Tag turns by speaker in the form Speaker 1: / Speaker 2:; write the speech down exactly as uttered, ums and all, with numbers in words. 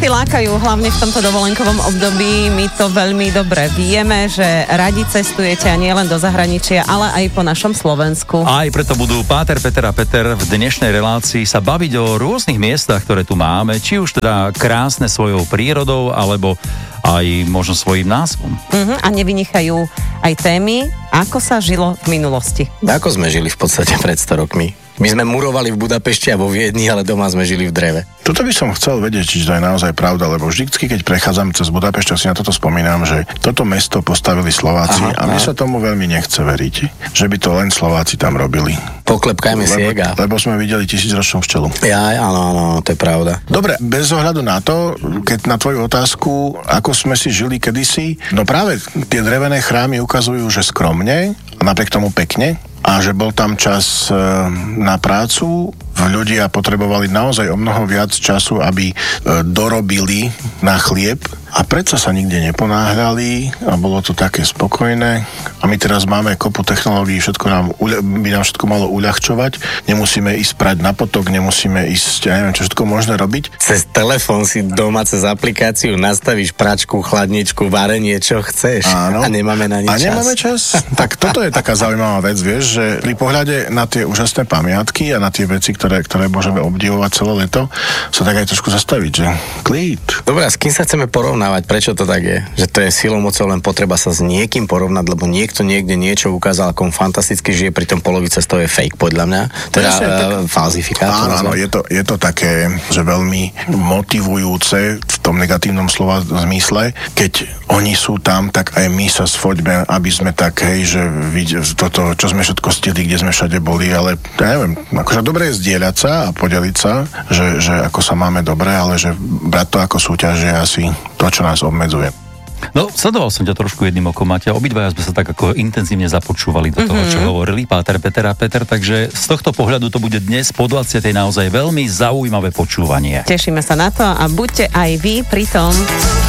Speaker 1: Cesty lákajú, hlavne v tomto dovolenkovom období. My to veľmi dobre vieme, že radi cestujete a nie len do zahraničia, ale aj po našom Slovensku.
Speaker 2: Aj preto budú Páter, Peter a Peter v dnešnej relácii sa baviť o rôznych miestach, ktoré tu máme, či už teda krásne svojou prírodou, alebo aj možno svojím názvom.
Speaker 1: Uh-huh, a nevynichajú aj témy, ako sa žilo v minulosti.
Speaker 3: Ako sme žili v podstate pred sto rokmi. My sme murovali v Budapešti a vo Viedni, ale doma sme žili v dreve.
Speaker 4: Toto by som chcel vedieť, či to je naozaj pravda, lebo vždycky, keď prechádzam cez Budapešť, si na toto spomínam, že toto mesto postavili Slováci. Aha, a mne sa tomu veľmi nechce veriť, že by to len Slováci tam robili.
Speaker 3: Poklepkajme si
Speaker 4: lebo, lebo sme videli tisícročnú včelu.
Speaker 3: Ja, áno, áno, to je pravda.
Speaker 4: Dobre, bez ohľadu na to, keď na tvoju otázku, ako sme si žili kedysi, no práve tie drevené chrámy ukazujú, že skromne, a napriek tomu pekne, a že bol tam čas na prácu, ľudia potrebovali naozaj o mnoho viac času, aby dorobili na chlieb a predsa sa nikde neponáhľali a bolo to také spokojné. A my teraz máme kopu technológií, všetko nám, by nám všetko malo uľahčovať. Nemusíme ísť prať na potok, nemusíme ísť, ja neviem, čo všetko možné robiť.
Speaker 3: Cez telefón si doma, cez aplikáciu nastavíš pračku, chladničku, varenie, čo chceš.
Speaker 4: Áno.
Speaker 3: A nemáme na nič čas.
Speaker 4: A nemáme čas? Tak toto je taká zaujímavá vec, vieš, že pri pohľade na tie úžasné pamiatky a na tie veci, ktoré, ktoré môžeme obdivovať celé leto, sa tak aj trošku zastaviť, že klid.
Speaker 3: Dobre, a s kým sa chceme porovnávať? Prečo to tak je? Že to je silou mocou len potreba sa s niekým porovnať, lebo niekto niekde niečo ukázal, ako on fantasticky žije, pritom polovica z toho je fake, podľa mňa. Teda
Speaker 4: Presne, tak,
Speaker 3: uh, falzifikát.
Speaker 4: Áno, áno, je to, je to také, že veľmi motivujúce v tom negatívnom slova zmysle. Keď oni sú tam, tak aj my sa sfoďme, aby sme tak, hej, že vidie, toto, čo sme všetko stihli, kde sme všade boli, ale ja neviem, akože dobre je zdieľať sa a podeliť sa, že, že ako sa máme dobre, ale že brať to ako súťaž je asi to, čo nás obmedzuje.
Speaker 2: No, sledoval som ťa trošku jedným okom, Maťa. Obidvaja sme sa tak ako intenzívne započúvali do toho,
Speaker 1: Mm-hmm.
Speaker 2: čo hovorili Páter, Peter a Peter, takže z tohto pohľadu to bude dnes po dvadsiatej naozaj veľmi zaujímavé počúvanie.
Speaker 1: Tešíme sa na to a buďte aj vy pri tom.